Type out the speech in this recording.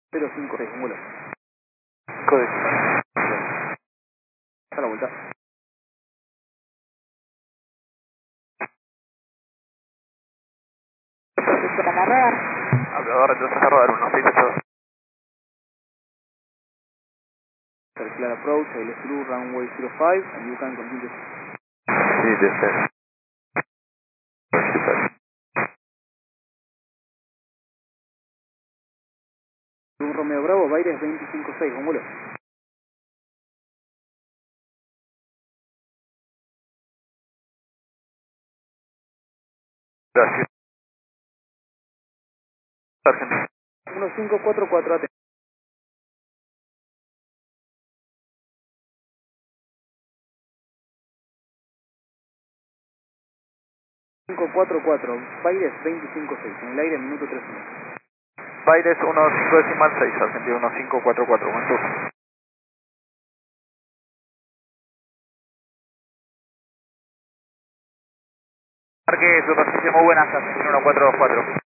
056, un vuelo. Código. A la vuelta. Hablador, entonces a rodar 1682. Circular approach, ILS through runway 05, and you can continue. Sí, desde. Un Romeo Bravo, Baires 256, un vuelo. Gracias. Argentina. 1544 AT. 544, Baires 256, en el aire, minuto 31. Baires 15.6, Argentina 1544. Buen turno. Marque, superficie muy buenas, Argentina 1424.